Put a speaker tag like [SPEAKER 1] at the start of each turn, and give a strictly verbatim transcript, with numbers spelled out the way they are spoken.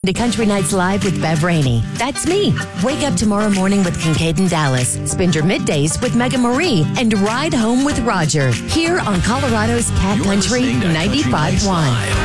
[SPEAKER 1] To Country Nights Live with Bev Rainey. That's me. Wake up tomorrow morning with Kincaid and Dallas. Spend your middays with Mega Marie and ride home with Roger. Here on Colorado's Cat
[SPEAKER 2] You're
[SPEAKER 1] Country
[SPEAKER 2] listening to Country
[SPEAKER 1] ninety-five
[SPEAKER 2] Nights
[SPEAKER 1] point one.
[SPEAKER 2] Live.